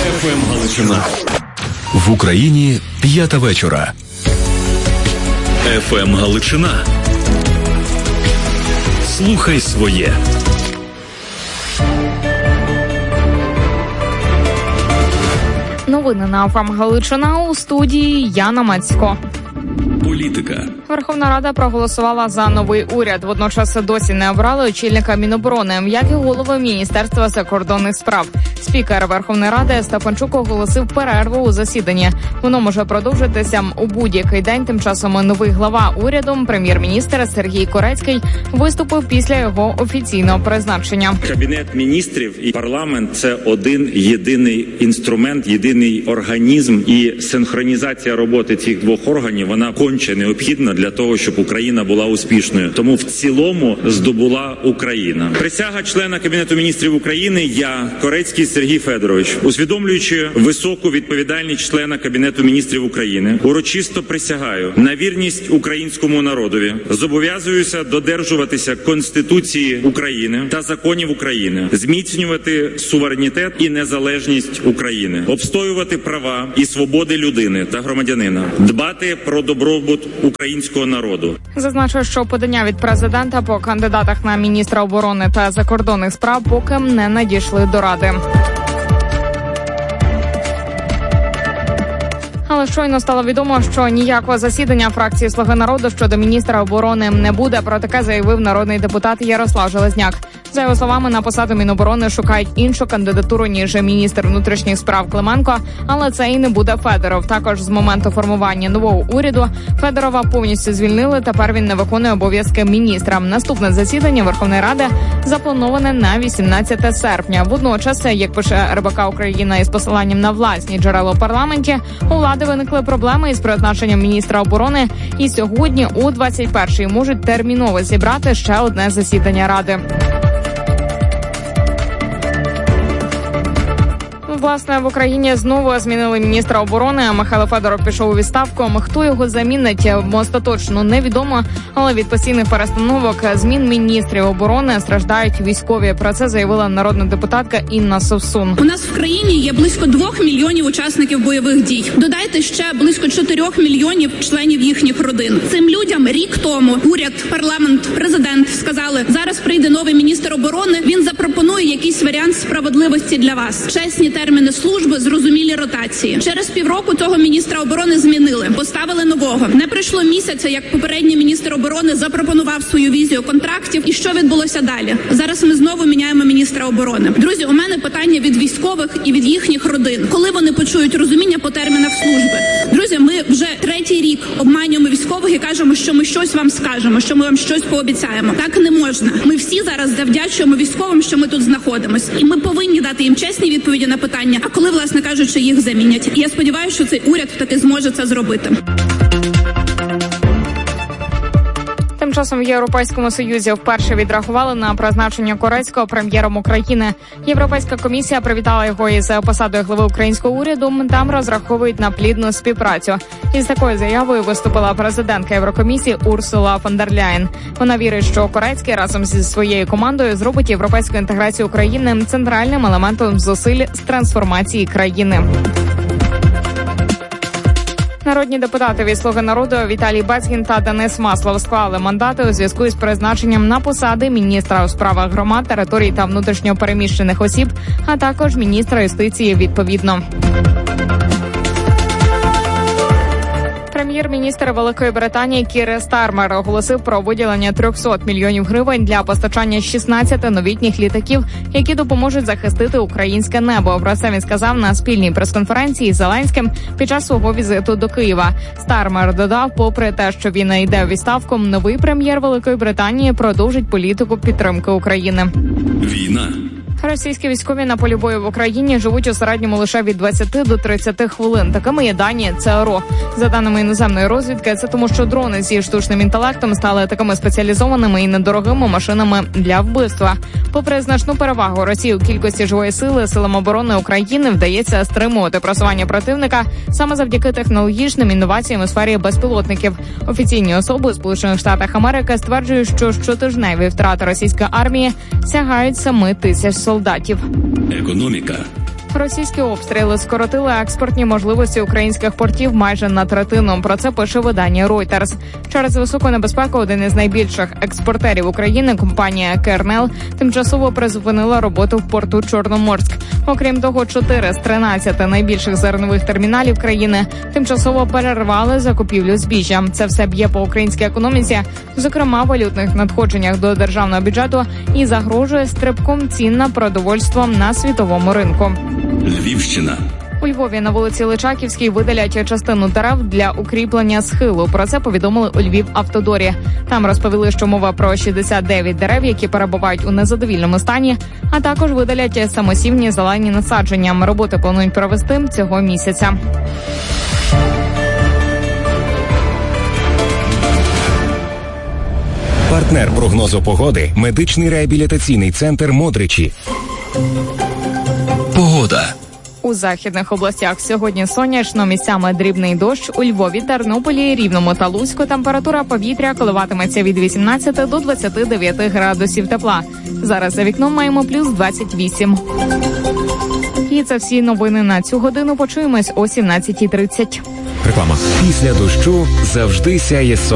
ФМ Галичина. В Україні 5 вечора. ФМ Галичина. Слухай своє. Новини на ФМ Галичина, у студії Яна Мацько. Політика. Верховна Рада проголосувала за новий уряд. Водночас досі не обрали очільника Міноборони, як і голову Міністерства закордонних справ. Спікер Верховної Ради Стефанчук оголосив перерву у засіданні. Воно може продовжитися у будь-який день. Тим часом новий глава уряду, прем'єр-міністр Сергій Корецький, виступив після його офіційного призначення. Кабінет міністрів і парламент – це один єдиний інструмент, єдиний організм, і синхронізація роботи цих двох органів, вона конче необхідна для того, щоб Україна була успішною. Тому в цілому здобула Україна. Присяга члена Кабінету міністрів України, я, Корецький Сергій Федорович, усвідомлюючи високу відповідальність члена Кабінету міністрів України, урочисто присягаю на вірність українському народові, зобов'язуюся додержуватися Конституції України та законів України, зміцнювати суверенітет і незалежність України, обстоювати права і свободи людини та громадянина, дбати про добробут українського народу. Зазначив, що подання від президента по кандидатах на міністра оборони та закордонних справ поки не надійшли до Ради. Але щойно стало відомо, що ніякого засідання фракції «Слуги народу» щодо міністра оборони не буде. Про таке заявив народний депутат Ярослав Железняк. За його словами, на посаду Міноборони шукають іншу кандидатуру, ніж міністр внутрішніх справ Клименко, але це і не буде Федоров. Також з моменту формування нового уряду Федорова повністю звільнили, тепер він не виконує обов'язки міністра. Наступне засідання Верховної Ради заплановане на 18 серпня. Водночас, як пише РБК Україна із посиланням на власні джерела у парламенті, у влади виникли проблеми із призначенням міністра оборони, і сьогодні у 21-й можуть терміново зібрати ще одне засідання Ради. Власне, в Україні знову змінили міністра оборони. Михайло Федоров пішов у відставку. Хто його замінить, остаточно невідомо. Але від постійних перестановок змін міністрів оборони страждають військові. Про це заявила народна депутатка Інна Совсун. У нас в країні є близько 2 мільйонів учасників бойових дій. Додайте ще близько 4 мільйонів членів їхніх родин. Цим людям рік тому уряд, парламент, президент сказали, зараз прийде новий міністр оборони, він запропонує якийсь варіант справедливості для вас. Чесні терміни служби, зрозумілі ротації. Через півроку того міністра оборони змінили, поставили нового. Не пройшло місяця, як попередній міністр оборони запропонував свою візію контрактів. І що відбулося далі? Зараз ми знову міняємо міністра оборони. Друзі, у мене питання від військових і від їхніх родин. Коли вони почують розуміння по термінах служби? Друзі, ми вже 3-й рік обманюємо військових і кажемо, що ми щось вам скажемо, що ми вам щось пообіцяємо. Так не можна. Ми всі зараз завдячуємо військовим, що ми тут знаходимось. І ми повинні дати їм чесні відповіді на питання, а коли, власне кажучи, їх замінять. І я сподіваюся, що цей уряд таки зможе це зробити. Тим часом в Європейському Союзі вперше відреагували на призначення Корецького прем'єром України. Європейська комісія привітала його із посадою глави українського уряду. Там розраховують на плідну співпрацю. Із такою заявою виступила президентка Єврокомісії Урсула фон дер Ляєн. Вона вірить, що Корецький разом зі своєю командою зробить європейську інтеграцію України центральним елементом зусиль з трансформації країни. Народні депутати від «Слуги народу» Віталій Безгін та Денис Маслов склали мандати у зв'язку із призначенням на посади міністра у справах громад, територій та внутрішньо переміщених осіб, а також міністра юстиції відповідно. Прем'єр-міністр Великої Британії Кір Стармер оголосив про виділення 300 мільйонів гривень для постачання 16 новітніх літаків, які допоможуть захистити українське небо. Про це він сказав на спільній прес-конференції з Зеленським під час свого візиту до Києва. Стармер додав, попри те, що він йде у відставку, новий прем'єр Великої Британії продовжить політику підтримки України. Війна. Російські військові на полі бою в Україні живуть у середньому лише від 20 до 30 хвилин. Такими є дані ЦРУ. За даними іноземної розвідки, це тому, що дрони зі штучним інтелектом стали такими спеціалізованими і недорогими машинами для вбивства. Попри значну перевагу Росії у кількості живої сили, силам оборони України вдається стримувати просування противника саме завдяки технологічним інноваціям у сфері безпілотників. Офіційні особи у Сполучених Штатах Америки стверджують, що щотижневі втрати російської армії сягають 7 тисяч солдатів. Економіка. Російські обстріли скоротили експортні можливості українських портів майже на третину. Про це пише видання Reuters. Через високу небезпеку один із найбільших експортерів України, компанія Кернел, тимчасово призупинила роботу в порту Чорноморськ. Окрім того, 4 з 13 найбільших зернових терміналів країни тимчасово перервали закупівлю збіжжя. Це все б'є по українській економіці, зокрема валютних надходженнях до державного бюджету, і загрожує стрибком цін на продовольство на світовому ринку. Львівщина. У Львові на вулиці Личаківській видалять частину дерев для укріплення схилу. Про це повідомили у Львівавтодорі. Там розповіли, що мова про 69 дерев, які перебувають у незадовільному стані, а також видалять самосівні зелені насадження. Роботи планують провести цього місяця. Партнер прогнозу погоди – медичний реабілітаційний центр «Модричі». Погода. У західних областях сьогодні сонячно, місцями дрібний дощ. У Львові, Тернополі, Рівному та Луцьку температура повітря коливатиметься від 18 до 29 градусів тепла. Зараз за вікном маємо плюс 28. І це всі новини на цю годину. Почуємось о 17:30. Реклама. Після дощу завжди сяє сонце.